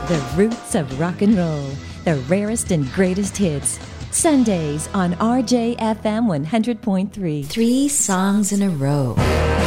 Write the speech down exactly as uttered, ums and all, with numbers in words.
The roots of rock and roll, the rarest and greatest hits. Sundays on R J F M one hundred point three. Three songs in a row.